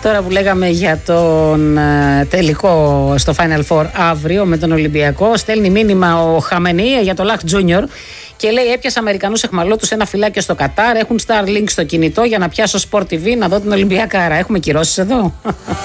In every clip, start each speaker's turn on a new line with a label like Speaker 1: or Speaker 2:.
Speaker 1: Τώρα που λέγαμε για τον τελικό στο Final Four αύριο με τον Ολυμπιακό, στέλνει μήνυμα ο Χαμενή για το Λαχ Τζούνιορ και λέει: έπιασα Αμερικανούς εχμαλώτους σε ένα φυλάκιο στο Κατάρ. Έχουν Starlink στο κινητό για να πιάσω Sport TV να δω την Ολυμπιακάρα. Έχουμε κυρώσεις εδώ.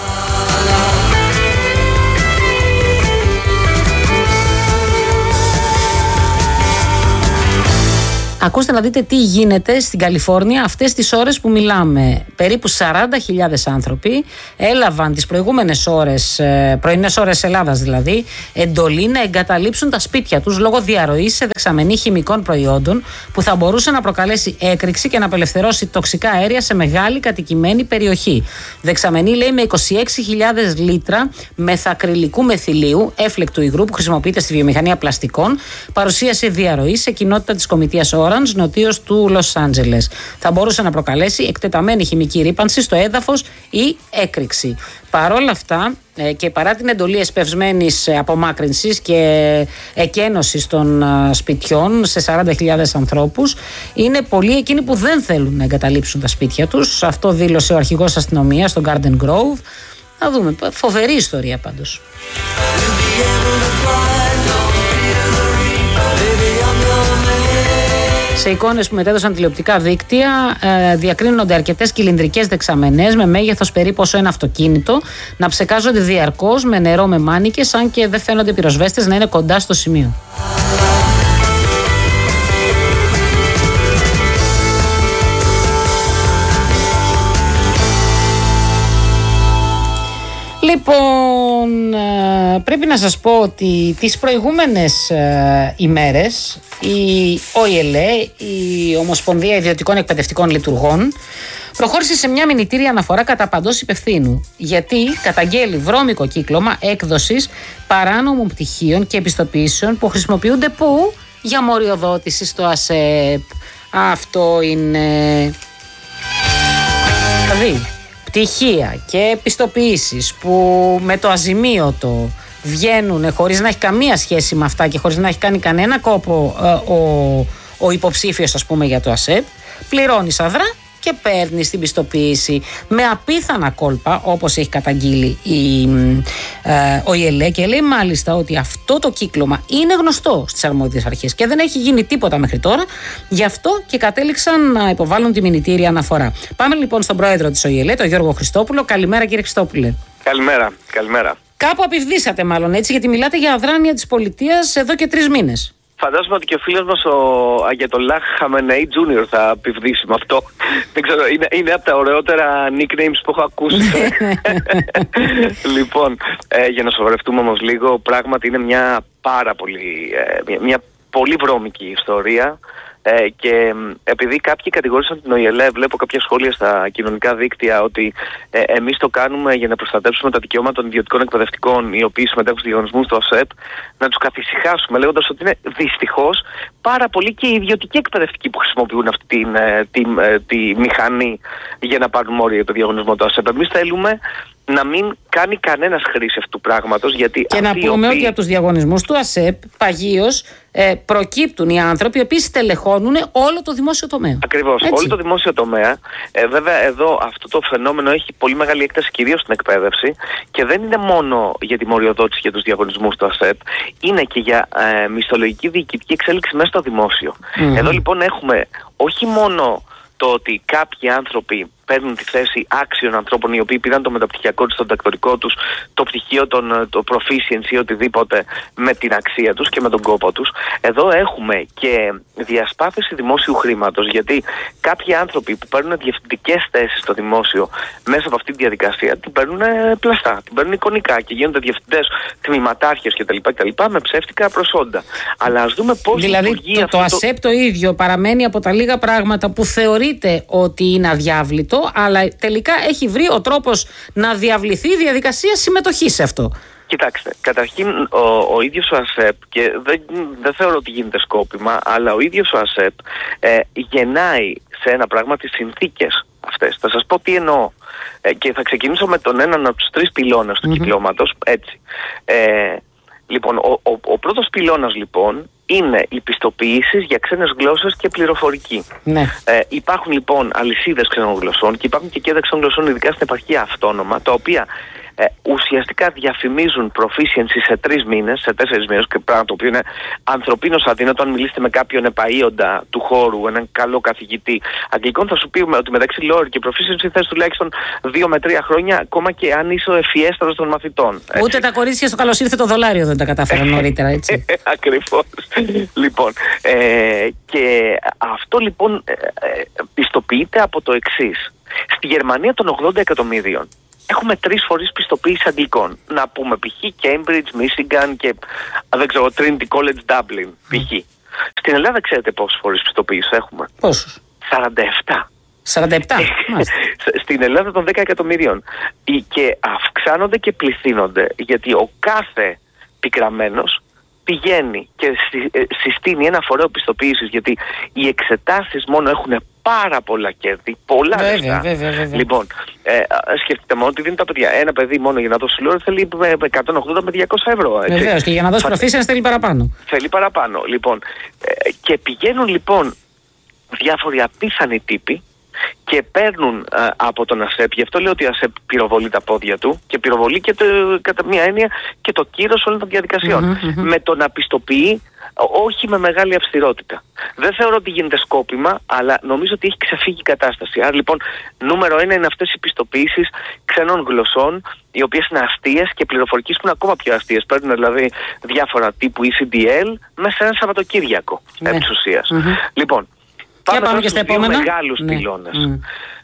Speaker 1: Ακούστε να δείτε τι γίνεται στην Καλιφόρνια αυτές τις ώρες που μιλάμε. Περίπου 40.000 άνθρωποι έλαβαν τις προηγούμενες ώρες, πρωινές ώρες Ελλάδας δηλαδή, εντολή να εγκαταλείψουν τα σπίτια τους λόγω διαρροής σε δεξαμενή χημικών προϊόντων που θα μπορούσε να προκαλέσει έκρηξη και να απελευθερώσει τοξικά αέρια σε μεγάλη κατοικημένη περιοχή. Δεξαμενή λέει με 26.000 λίτρα μεθακρυλικού μεθυλίου, έφλεκτου υγρού που χρησιμοποιείται στη βιομηχανία πλαστικών, παρουσίασε διαρροή σε κοινότητα της Κομιτείας Orange, νοτίως του Λος Άντζελες. Θα μπορούσε να προκαλέσει εκτεταμένη χημική ρύπανση στο έδαφος ή έκρηξη. Παρόλα αυτά και παρά την εντολή εσπευσμένης απομάκρυνσης και εκένωσης των σπιτιών σε 40.000 ανθρώπους, είναι πολλοί εκείνοι που δεν θέλουν να εγκαταλείψουν τα σπίτια τους. Αυτό δήλωσε ο αρχηγός αστυνομίας στο Garden Grove. Να δούμε, φοβερή ιστορία πάντως. Σε εικόνες που μετέδωσαν τηλεοπτικά δίκτυα διακρίνονται αρκετές κυλινδρικές δεξαμενές με μέγεθος περίπου όσο ένα αυτοκίνητο να ψεκάζονται διαρκώς με νερό με μάνικες, αν και δεν φαίνονται πυροσβέστες να είναι κοντά στο σημείο. Λοιπόν, πρέπει να σας πω ότι τις προηγούμενες ημέρες η ΟΗΕΛΕ, η Ομοσπονδία Ιδιωτικών Εκπαιδευτικών Λειτουργών, προχώρησε σε μια μηνυτήρια αναφορά κατά παντός υπευθύνου, γιατί καταγγέλει βρώμικο κύκλωμα έκδοσης παράνομων πτυχίων και επιστοποιήσεων που χρησιμοποιούνται που για μοριοδότηση στο ΑΣΕΠ. Αυτό είναι... Δηλαδή, πτυχία και επιστοποιήσεις που με το αζημίωτο βγαίνουν χωρίς να έχει καμία σχέση με αυτά και χωρίς να έχει κάνει κανένα κόπο ο υποψήφιος, ας πούμε, για το ΑΣΕΠ, πληρώνεις αδρά και παίρνεις την πιστοποίηση με απίθανα κόλπα, όπως έχει καταγγείλει ο ΙΕΛΕ, και λέει μάλιστα ότι αυτό το κύκλωμα είναι γνωστό στις αρμόδιες αρχές και δεν έχει γίνει τίποτα μέχρι τώρα, γι' αυτό και κατέληξαν να υποβάλουν τη μηνυτήρια αναφορά. Πάμε λοιπόν στον πρόεδρο της ΟΗΕΛΕ, τον Γιώργο Χριστόπουλο. Καλημέρα, κύριε Χριστόπουλε.
Speaker 2: Καλημέρα.
Speaker 1: Κάπου απειβδίσατε μάλλον, έτσι, γιατί μιλάτε για αδράνεια της πολιτείας εδώ και 3 μήνες.
Speaker 2: Φαντάζομαι ότι και ο φίλος μας ο Αγιατολάχ Χαμενεή Τζούνιορ θα πιβδίσει με αυτό. Δεν ξέρω, είναι από τα ωραιότερα nicknames που έχω ακούσει. Λοιπόν, για να σοβαρευτούμε όμως λίγο, πράγματι είναι μια πολύ βρώμικη ιστορία. Και επειδή κάποιοι κατηγορήσαν την ΟΗΕΛΕ, βλέπω κάποια σχόλια στα κοινωνικά δίκτυα ότι εμείς το κάνουμε για να προστατεύσουμε τα δικαιώματα των ιδιωτικών εκπαιδευτικών οι οποίοι συμμετέχουν στους διαγωνισμούς του ΑΣΕΠ, να τους καθησυχάσουμε λέγοντας ότι είναι δυστυχώς πάρα πολλοί και οι ιδιωτικοί εκπαιδευτικοί που χρησιμοποιούν αυτή τη μηχανή για να πάρουν μόρια το διαγωνισμό του ΑΣΕΠ. Εμείς θέλουμε να μην κάνει κανένας χρήση αυτού του πράγματος. Και να πούμε ότι από τους διαγωνισμούς του ΑΣΕΠ παγίως
Speaker 1: προκύπτουν οι άνθρωποι οι οποίοι στελεχώνουν όλο το δημόσιο τομέα.
Speaker 2: Ακριβώς, όλο το δημόσιο τομέα. Βέβαια εδώ αυτό το φαινόμενο έχει πολύ μεγάλη έκταση κυρίως στην εκπαίδευση και δεν είναι μόνο για τη μοριοδότηση για τους διαγωνισμούς του ΑΣΕΠ, είναι και για μισθολογική διοικητική εξέλιξη μέσα στο δημόσιο. Εδώ λοιπόν έχουμε όχι μόνο το ότι κάποιοι άνθρωποι παίρνουν τη θέση άξιων ανθρώπων οι οποίοι πήραν το μεταπτυχιακό τους, τον τακτορικό τους, το πτυχίο, το proficiency ή οτιδήποτε με την αξία τους και με τον κόπο τους. Εδώ έχουμε και διασπάθηση δημόσιου χρήματος, γιατί κάποιοι άνθρωποι που παίρνουν διευθυντικές θέσεις στο δημόσιο μέσα από αυτή τη διαδικασία την παίρνουν πλαστά, την παίρνουν εικονικά και γίνονται διευθυντές, τμήματάρχες κτλ. Με ψεύτικα προσόντα. Αλλά ας δούμε πώς
Speaker 1: δηλαδή το ΑΣΕΠ το ίδιο παραμένει από τα λίγα πράγματα που θεωρείται ότι είναι αδιάβλητο, αλλά τελικά έχει βρει ο τρόπος να διαβληθεί η διαδικασία συμμετοχής σε αυτό.
Speaker 2: Κοιτάξτε, καταρχήν ο ίδιος ο ΑΣΕΠ, και δεν θεωρώ ότι γίνεται σκόπιμα, αλλά ο ίδιος ο ΑΣΕΠ γεννάει σε ένα πράγμα τις συνθήκες αυτές. Θα σας πω τι εννοώ. Και θα ξεκινήσω με τον έναν από τους 3 πυλώνες του κυκλώματος, έτσι. Λοιπόν, ο πρώτος πυλώνας λοιπόν είναι οι πιστοποιήσεις για ξένες γλώσσες και πληροφορική.
Speaker 1: Ναι.
Speaker 2: Υπάρχουν λοιπόν αλυσίδες ξένων γλωσσών και υπάρχουν και κέντρα ξένων γλωσσών, ειδικά στην επαρχία αυτόνομα, τα οποία ουσιαστικά διαφημίζουν proficiency σε 3 μήνες, σε 4 μήνες, και πράγμα το οποίο είναι ανθρωπίνως αδύνατο. Αν μιλήσετε με κάποιον επαΐοντα του χώρου, έναν καλό καθηγητή αγγλικών, θα σου πει ότι μεταξύ lawyer και proficiency θες τουλάχιστον 2 με 3 χρόνια, ακόμα και αν είσαι ο ευφιέστερος των μαθητών. Έτσι.
Speaker 1: Ούτε τα κορίτσια στο καλώς ήρθε το δολάριο δεν τα κατάφεραν νωρίτερα, έτσι.
Speaker 2: Ακριβώς. Λοιπόν, και αυτό λοιπόν πιστοποιείται από το εξής. Στη Γερμανία των 80 εκατομμύριων έχουμε 3 φορείς πιστοποίηση αγγλικών. Να πούμε π.χ. Cambridge, Michigan και δεν ξέρω, Trinity College Dublin π.χ. Στην Ελλάδα ξέρετε πόσες φορείς πιστοποίηση έχουμε?
Speaker 1: Πόσους?
Speaker 2: 47.
Speaker 1: 47.
Speaker 2: Στην Ελλάδα των 10 εκατομμυρίων. Και αυξάνονται και πληθύνονται, γιατί ο κάθε πικραμένος πηγαίνει και συστήνει ένα φορέο πιστοποίησης, γιατί οι εξετάσεις μόνο έχουν πάρα πολλά κέρδη, πολλά λεφτά. Λοιπόν, σκεφτείτε μόνο ότι δίνουν τα παιδιά. Ένα παιδί μόνο για να δώσει λόρ θέλει 180 με 200 ευρώ.
Speaker 1: Βεβαίως, και για να δώσει proficiency θέλει παραπάνω.
Speaker 2: Θέλει παραπάνω. Λοιπόν, και πηγαίνουν λοιπόν διάφοροι απίθανοι τύποι και παίρνουν από τον ΑΣΕΠ. Γι' αυτό λέω ότι ο ΑΣΕΠ πυροβολεί τα πόδια του και πυροβολεί και κατά μία έννοια και το κύρος όλων των διαδικασιών. Με το να πιστοποιεί, όχι με μεγάλη αυστηρότητα. Δεν θεωρώ ότι γίνεται σκόπιμα, αλλά νομίζω ότι έχει ξεφύγει η κατάσταση. Άρα λοιπόν, νούμερο 1 είναι αυτές οι πιστοποιήσεις ξένων γλωσσών, οι οποίες είναι αστείες, και πληροφορικής που είναι ακόμα πιο αστείες. Παίρνουν δηλαδή διάφορα τύπου ECDL μέσα σε ένα Σαββατοκύριακο, επί της ουσίας. Λοιπόν, πάμε και στα επόμενα. Μεγάλους πυλώνες.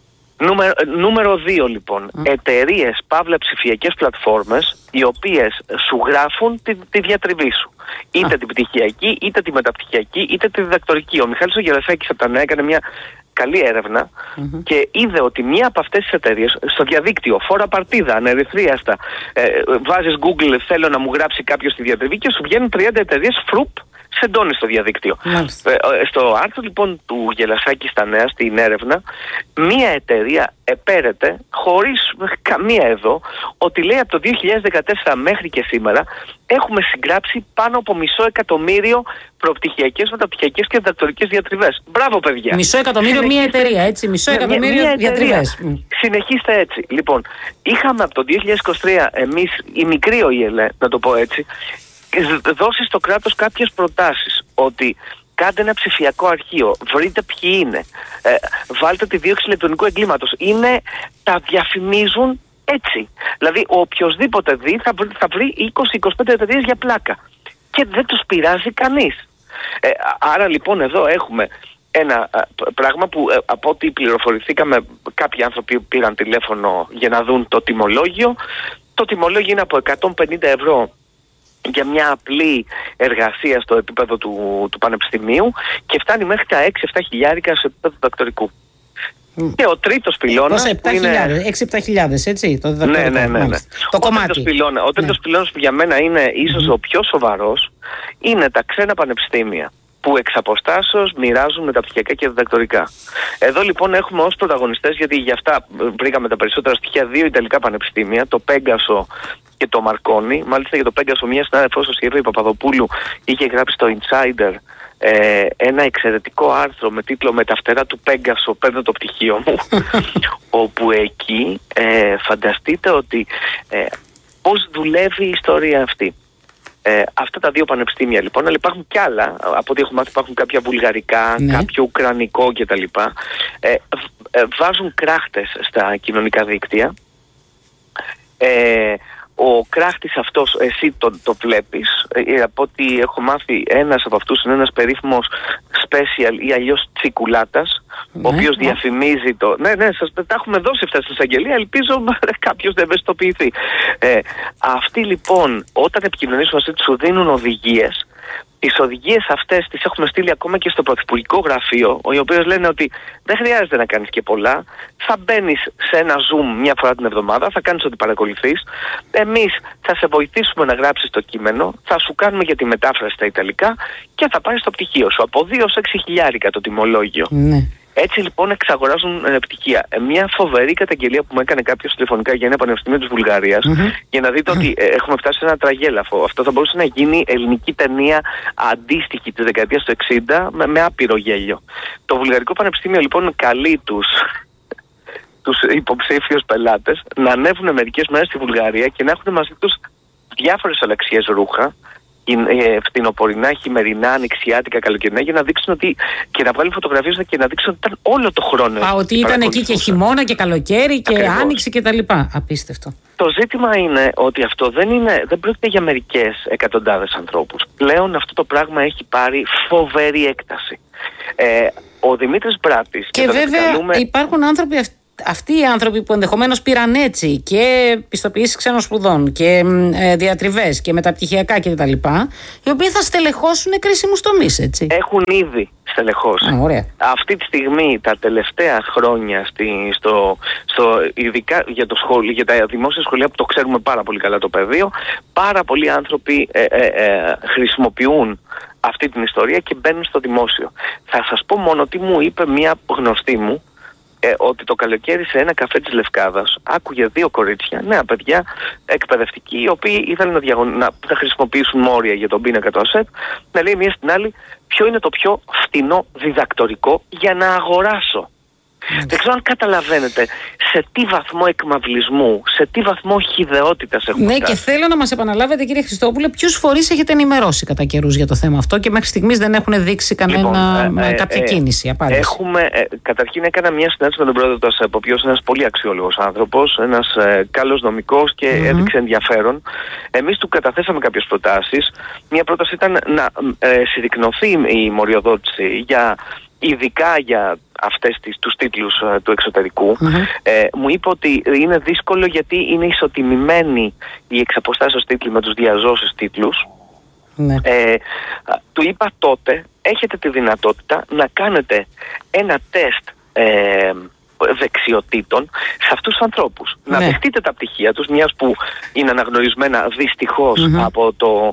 Speaker 2: Νούμερο 2 λοιπόν. Εταιρείες, παύλα ψηφιακές πλατφόρμες, οι οποίες σου γράφουν τη διατριβή σου. Είτε την πτυχιακή, είτε τη μεταπτυχιακή, είτε τη διδακτορική. Ο Μιχάλης ο Γερασάκης από τα Νέα έκανε μια καλή έρευνα και είδε ότι μία από αυτές τις εταιρείες στο διαδίκτυο, φόρα παρτίδα, ανερυθρίαστα, βάζεις Google, θέλω να μου γράψει κάποιος τη διατριβή και σου βγαίνουν 30 εταιρείες φρουπ σε ντώνει στο διαδίκτυο. Στο άρθρο λοιπόν του Γελασάκη στα Νέα, στην έρευνα, μία εταιρεία επέρεται, χωρίς καμία εδώ, ότι λέει από το 2014 μέχρι και σήμερα έχουμε συγγράψει πάνω από 500.000 προπτυχιακές, μεταπτυχιακές και διδακτορικές διατριβές. Μπράβο, παιδιά.
Speaker 1: 500.000 μία εταιρεία, έτσι. 500.000 διατριβές.
Speaker 2: Συνεχίστε έτσι. Λοιπόν, είχαμε από το 2023 εμείς, η μικρή ΟΗΕΛΕ, να το πω έτσι, δώσει στο κράτος κάποιες προτάσεις, ότι κάντε ένα ψηφιακό αρχείο, βρείτε ποιοι είναι, βάλτε τη δίωξη ηλεκτρονικού εγκλήματος. Τα διαφημίζουν έτσι. Δηλαδή ο οποιοσδήποτε δει θα βρει 20-25 εταιρείες για πλάκα και δεν τους πειράζει κανείς. Άρα λοιπόν εδώ έχουμε ένα πράγμα που από ό,τι πληροφορηθήκαμε, κάποιοι άνθρωποι πήραν τηλέφωνο για να δουν το τιμολόγιο. Το τιμολόγιο είναι από 150 ευρώ για μια απλή εργασία στο επίπεδο του πανεπιστημίου και φτάνει μέχρι τα 6-7 χιλιάρικα σε επίπεδο διδακτορικού. Και ο τρίτος πυλώνας
Speaker 1: 6-7 χιλιάδες, έτσι, το διδακτορικό.
Speaker 2: Ναι.
Speaker 1: Το κομμάτι.
Speaker 2: Ο τρίτος πυλώνας που για μένα είναι ίσως ο πιο σοβαρός είναι τα ξένα πανεπιστήμια, που εξ αποστάσεως μοιράζουν μεταπτυχιακά και διδακτορικά. Εδώ λοιπόν έχουμε ως πρωταγωνιστές, γιατί για αυτά βρήκαμε τα περισσότερα στοιχεία, 2 ιταλικά πανεπιστήμια, το Πέγκασο και το Μαρκόνι. Μάλιστα για το Πέγκασο, μια συνάδελφός σας, η Εύη Παπαδοπούλου, είχε γράψει στο Insider ένα εξαιρετικό άρθρο με τίτλο «Με τα φτερά του Πέγκασο παίρνω το πτυχίο μου», όπου εκεί φανταστείτε ότι πώς δουλεύει η ιστορία αυτή. Αυτά τα 2 πανεπιστήμια λοιπόν, αλλά υπάρχουν κι άλλα, από ό,τι έχω μάθει υπάρχουν κάποια βουλγαρικά, κάποιο ουκρανικό κτλ. Βάζουν κράχτες στα κοινωνικά δίκτυα. Ο κράχτης αυτός, εσύ το βλέπεις, από ό,τι έχω μάθει, ένας από αυτούς είναι ένας περίφημος special ή αλλιώς τσικουλάτας, ο οποίος διαφημίζει το... Ναι, σας τα έχουμε δώσει αυτά στην εισαγγελία, ελπίζω κάποιος να ευαισθητοποιηθεί. Αυτοί λοιπόν, όταν επικοινωνήσουν μαζί τους, σου δίνουν οδηγίες. Τις οδηγίες αυτές τις έχουμε στείλει ακόμα και στο Πρωθυπουργικό Γραφείο, οι οποίες λένε ότι δεν χρειάζεται να κάνεις και πολλά. Θα μπαίνεις σε ένα Zoom μια φορά την εβδομάδα, θα κάνεις ό,τι παρακολουθείς. Εμείς θα σε βοηθήσουμε να γράψεις το κείμενο, θα σου κάνουμε για τη μετάφραση στα Ιταλικά και θα πάρεις το πτυχίο σου. Από 2 ως 6 χιλιάρικα το τιμολόγιο. Έτσι λοιπόν εξαγοράζουν πτυχία. Μια φοβερή καταγγελία που μου έκανε κάποιος τηλεφωνικά για ένα πανεπιστήμιο της Βουλγαρίας, για να δείτε ότι έχουμε φτάσει σε ένα τραγέλαφο. Αυτό θα μπορούσε να γίνει ελληνική ταινία αντίστοιχη της δεκαετίας του 60 με άπειρο γέλιο. Το Βουλγαρικό Πανεπιστήμιο λοιπόν καλεί τους υποψήφιους πελάτες να ανέβουν μερικές μέρες στη Βουλγαρία και να έχουν μαζί τους διάφορες αλλαξιές ρούχα, φθινοπορεινά, χειμερινά, ανοιξιάτικα, καλοκαιρινά, για να δείξουν ότι. Και να βγάλουν φωτογραφίες και να δείξουν ότι ήταν όλο το χρόνο.
Speaker 1: Ότι ήταν εκεί και χειμώνα και καλοκαίρι και άνοιξη και τα λοιπά. Απίστευτο.
Speaker 2: Το ζήτημα είναι ότι αυτό δεν πρόκειται για μερικές εκατοντάδες ανθρώπους. Πλέον αυτό το πράγμα έχει πάρει φοβερή έκταση. Ο Δημήτρης Μπράτης.
Speaker 1: Και βέβαια υπάρχουν άνθρωποι αυτοί οι άνθρωποι που ενδεχομένως πήραν έτσι και πιστοποιήσεις ξένων σπουδών και διατριβές και μεταπτυχιακά κτλ., οι οποίοι θα στελεχώσουν κρίσιμους τομείς, έτσι.
Speaker 2: Έχουν ήδη στελεχώσει.
Speaker 1: Ωραία.
Speaker 2: Αυτή τη στιγμή, τα τελευταία χρόνια, ειδικά για τα δημόσια σχολεία που το ξέρουμε πάρα πολύ καλά το πεδίο, πάρα πολλοί άνθρωποι χρησιμοποιούν αυτή την ιστορία και μπαίνουν στο δημόσιο. Θα σας πω μόνο τι μου είπε μία γνωστή μου, ότι το καλοκαίρι σε ένα καφέ της Λευκάδας άκουγε δύο κορίτσια, νέα παιδιά, εκπαιδευτικοί, οι οποίοι ήθελαν να χρησιμοποιήσουν μόρια για τον πίνακα του ΑΣΕΠ, να λέει μία στην άλλη ποιο είναι το πιο φτηνό διδακτορικό για να αγοράσω. Δεν ξέρω αν καταλαβαίνετε σε τι βαθμό εκμαυλισμού, σε τι βαθμό χυδαιότητας έχουμε φτάσει.
Speaker 1: Ναι, και θέλω να μας επαναλάβετε, κύριε Χριστόπουλε, ποιους φορείς έχετε ενημερώσει κατά καιρούς για το θέμα αυτό και μέχρι στιγμής δεν έχουν δείξει κάποια κίνηση, απάντηση.
Speaker 2: Καταρχήν έκανα μια συνάντηση με τον πρόεδρο του ΑΣΕΠ, ο οποίος είναι ένας πολύ αξιόλογος άνθρωπος, ένας καλός νομικός και έδειξε ενδιαφέρον. Εμείς του καταθέσαμε κάποιες προτάσεις. Μια πρόταση ήταν να συρρικνωθεί η μοριοδότηση ειδικά για τους τίτλους του εξωτερικού. Μου είπε ότι είναι δύσκολο γιατί είναι ισοτιμημένοι οι εξαποστάσεως τίτλοι με τους διαζώσεις τίτλους. Του είπα τότε, έχετε τη δυνατότητα να κάνετε ένα τεστ δεξιοτήτων σε αυτούς τους ανθρώπους. Να δεχτείτε τα πτυχία τους, μιας που είναι αναγνωρισμένα δυστυχώς από το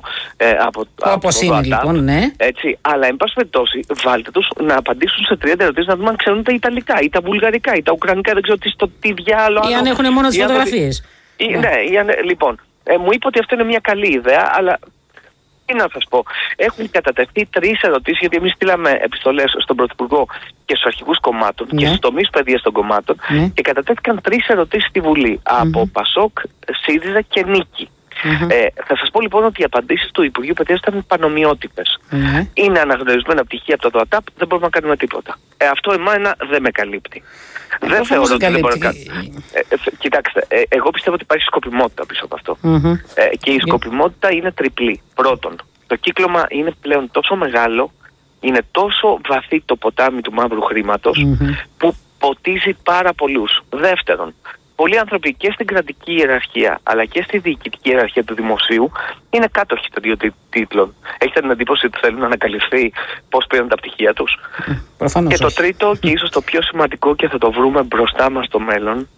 Speaker 1: όπως είναι λοιπόν, ναι.
Speaker 2: Έτσι, αλλά εν πάση περιπτώσει βάλτε τους να απαντήσουν σε 30 ερωτήσεις, να δούμε αν ξέρουν τα Ιταλικά ή τα Βουλγαρικά ή τα Ουκρανικά, δεν ξέρω τι διάλογο.
Speaker 1: Ή αν έχουν μόνο τις φωτογραφίες.
Speaker 2: Λοιπόν, μου είπε ότι αυτό είναι μια καλή ιδέα, αλλά τι να σας πω, έχουν κατατεθεί 3 ερωτήσεις, γιατί εμείς στείλαμε επιστολές στον Πρωθυπουργό και στους αρχηγούς κομμάτων και στους τομείς παιδείας των κομμάτων και κατατέθηκαν 3 ερωτήσεις στη Βουλή από Πασόκ, ΣΥΡΙΖΑ και Νίκη. Θα σας πω λοιπόν ότι οι απαντήσεις του Υπουργείου Παιδείας ήταν πανομοιότυπες. Είναι αναγνωρισμένα πτυχία από το ΔΟΑΤΑΠ, δεν μπορούμε να κάνουμε τίποτα. Αυτό εμένα δεν με καλύπτει. Δεν θεωρώ ότι δεν μπορώ να κάνω. Κοιτάξτε, εγώ πιστεύω ότι υπάρχει σκοπιμότητα πίσω από αυτό. Και η σκοπιμότητα είναι τριπλή. Πρώτον, το κύκλωμα είναι πλέον τόσο μεγάλο, είναι τόσο βαθύ το ποτάμι του μαύρου χρήματος, που ποτίζει πάρα πολλούς. Δεύτερον, πολλοί άνθρωποι και στην κρατική ιεραρχία αλλά και στη διοικητική ιεραρχία του δημοσίου είναι κάτοχοι των 2 τίτλων. Έχετε την εντύπωση ότι θέλουν να ανακαλυφθεί πώς πήραν τα πτυχία τους? Και το τρίτο και ίσως το πιο σημαντικό, και θα το βρούμε μπροστά μας στο μέλλον,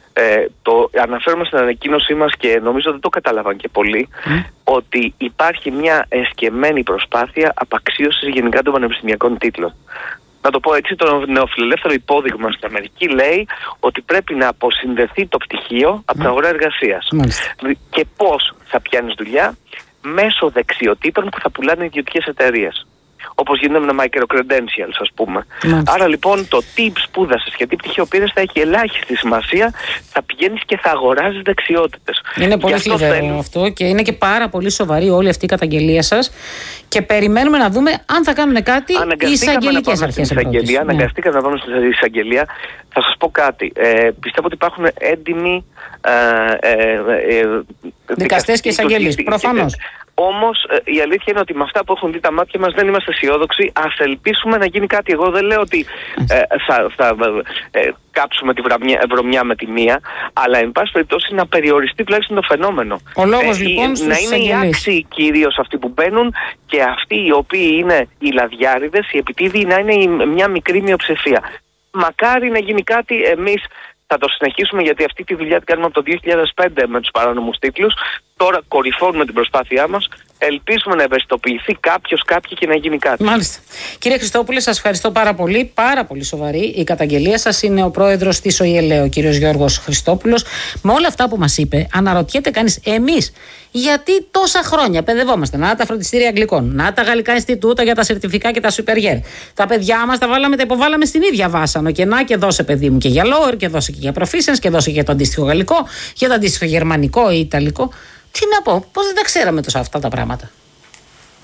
Speaker 2: το αναφέρουμε στην ανακοίνωσή μας και νομίζω δεν το κατάλαβαν και πολλοί, ότι υπάρχει μια εσκεμμένη προσπάθεια απαξίωσης γενικά των πανεπιστημιακών τίτλων. Να το πω έτσι, το νεοφιλελεύθερο υπόδειγμα στην Αμερική λέει ότι πρέπει να αποσυνδεθεί το πτυχίο από την αγορά εργασίας. Και πώς θα πιάνεις δουλειά? Μέσω δεξιοτήτων που θα πουλάνε ιδιωτικές εταιρείες. Όπως γίνεται με micro-credentials, ας πούμε. Άρα λοιπόν το τι σπούδασες και τι πτυχίο πήρες θα έχει ελάχιστη σημασία, θα πηγαίνεις και θα αγοράζεις δεξιότητες.
Speaker 1: Είναι πολύ θλιβερό αυτό και είναι και πάρα πολύ σοβαρή όλη αυτή η καταγγελία σας και περιμένουμε να δούμε αν θα κάνουν κάτι οι εισαγγελικές αρχές.
Speaker 2: Αναγκαστήκαμε να πάμε στην εισαγγελία. Θα σας πω κάτι. Πιστεύω ότι υπάρχουν έντιμοι
Speaker 1: δικαστές και εισαγγελείς, προφανώς.
Speaker 2: Όμως η αλήθεια είναι ότι με αυτά που έχουν δει τα μάτια μας δεν είμαστε αισιόδοξοι. Ας ελπίσουμε να γίνει κάτι. Εγώ δεν λέω ότι θα κάψουμε τη βρωμιά με τη μία, αλλά εν πάση περιπτώσει να περιοριστεί τουλάχιστον το φαινόμενο.
Speaker 1: Ο λόγος λοιπόν
Speaker 2: να είναι οι άξιοι κυρίως αυτοί που μπαίνουν και αυτοί οι οποίοι είναι οι λαδιάριδες, οι επιτίδιοι, να είναι μια μικρή μειοψηφία. Μακάρι να γίνει κάτι. Εμείς θα το συνεχίσουμε, γιατί αυτή τη δουλειά την κάνουμε από το 2005 με τους παράνομους τίτλους. Τώρα κορυφώνουμε την προσπάθειά μας ελπίζουμε να ευαισθητοποιηθεί κάποιος, κάποιοι και να γίνει κάτι.
Speaker 1: Μάλιστα. Κύριε Χριστόπουλε, σας ευχαριστώ πάρα πολύ. Πάρα πολύ σοβαρή η καταγγελία σας. Είναι ο πρόεδρος της ΟΗΕ, ο κύριος Γιώργος Χριστόπουλος. Με όλα αυτά που μας είπε, αναρωτιέται κανείς, εμείς γιατί τόσα χρόνια παιδευόμαστε να τα φροντιστήρια αγγλικών, να τα γαλλικά Ινστιτούτα για τα σερτιφικά και τα superior. Τα παιδιά μας τα υποβάλαμε στην ίδια βάσανο. Και να και δώσε, παιδί μου, και για lower, και δώσε και για proficiency, και δώσε και για το αντίστοιχο γαλλικό, για το αντίστοιχο γερμανικό ή ιταλικό. Τι να πω, πώς δεν τα ξέραμε τόσα αυτά τα πράγματα.